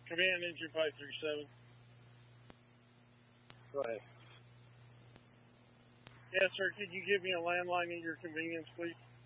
Command engine 537. Go ahead. Yes, sir. Could you give me a landline at your convenience, please?